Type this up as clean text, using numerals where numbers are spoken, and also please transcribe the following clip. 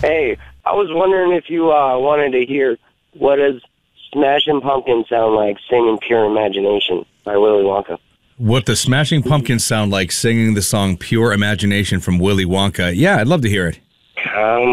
Hey, I was wondering if you wanted to hear what does Smashing Pumpkins sound like singing Pure Imagination by Willy Wonka. What the Smashing Pumpkins sound like singing the song Pure Imagination from Willy Wonka. Yeah, I'd love to hear it. Come